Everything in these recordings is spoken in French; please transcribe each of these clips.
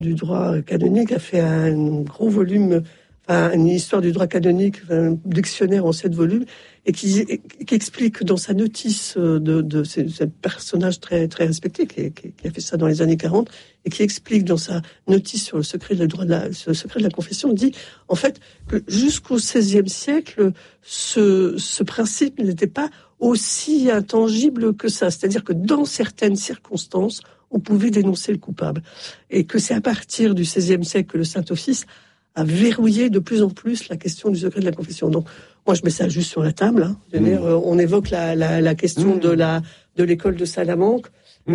du droit canonique a fait un gros volume, une histoire du droit canonique, un dictionnaire en 7 volumes, et qui explique dans sa notice de ce personnage très, très respecté, qui a fait ça dans les années 40, et qui explique dans sa notice sur le secret de la confession, dit en fait que jusqu'au XVIe siècle, ce principe n'était pas aussi intangible que ça. C'est-à-dire que dans certaines circonstances, on pouvait dénoncer le coupable. Et que c'est à partir du XVIe siècle que le Saint-Office a verrouillé de plus en plus la question du secret de la confession. Donc, moi, je mets ça juste sur la table. On évoque la question de l'école de Salamanque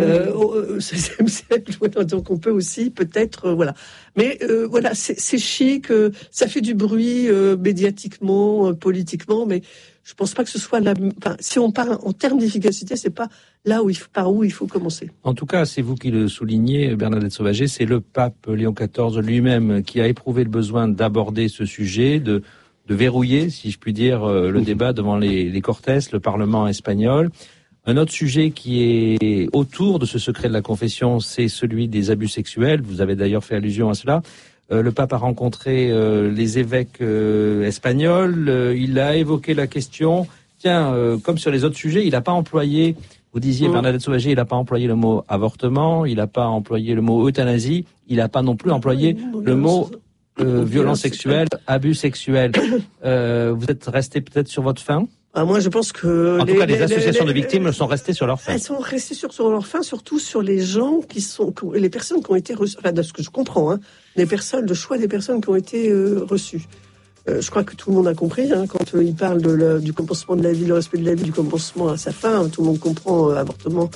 au XVIe siècle. Donc, on peut aussi peut-être, voilà. Mais voilà, c'est chic, ça fait du bruit médiatiquement, politiquement, mais je pense pas que ce soit si on parle en termes d'efficacité, c'est pas là par où il faut commencer. En tout cas, c'est vous qui le soulignez, Bernadette Sauvager, c'est le pape Léon XIV lui-même qui a éprouvé le besoin d'aborder ce sujet, de verrouiller, si je puis dire, le débat devant les Cortes, le Parlement espagnol. Un autre sujet qui est autour de ce secret de la confession, c'est celui des abus sexuels. Vous avez d'ailleurs fait allusion à cela. Le pape a rencontré les évêques espagnols. Il a évoqué la question. Tiens, comme sur les autres sujets, il n'a pas employé, vous disiez Bernadette Sauvager, il n'a pas employé le mot avortement, il n'a pas employé le mot euthanasie, il n'a pas non plus employé le mot violence sexuelle, abus sexuels. Vous êtes resté peut-être sur votre faim ? Moi, je pense que... En tout cas, les associations de victimes sont restées sur leur faim. Elles sont restées sur leur faim, surtout sur les gens les personnes qui ont été reçues, de ce que je comprends, le choix des personnes qui ont été reçues. Je crois que tout le monde a compris, quand il parle du commencement de la vie, le respect de la vie, du commencement à sa fin, tout le monde comprend avortement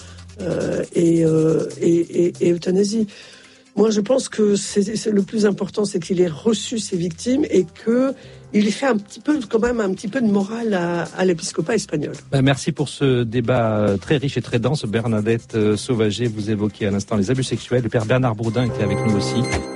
et euthanasie. Moi, je pense que c'est le plus important, c'est qu'il ait reçu ses victimes et que il ait fait un petit peu de morale à l'épiscopat espagnol. Merci pour ce débat très riche et très dense. Bernadette Sauvager, vous évoquiez à l'instant les abus sexuels. Le père Bernard Bourdin était avec nous aussi.